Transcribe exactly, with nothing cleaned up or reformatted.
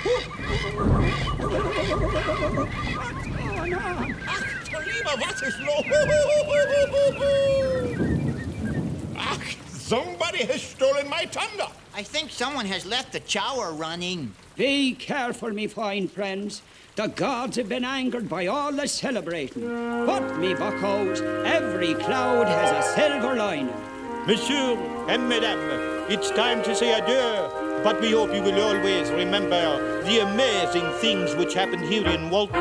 Ach, Tolima, was ist los? Ach, somebody has stolen my thunder. I think someone has left the chower running. Be careful, me fine friends. The gods have been angered by all the celebrating. But, me buckos, every cloud has a silver lining. Monsieur and Madame, it's time to say adieu. But we hope you will always remember the amazing things which happened here in Walt